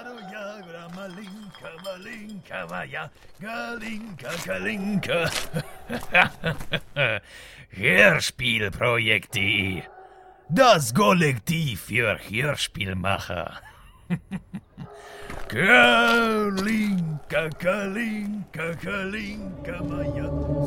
ja, Malinka, Malinka, ja, Galinka, Galinka. Hörspielprojekt.de, das Kollektiv für Hörspielmacher. Kalinka, Kalinka, Kalinka, Maja.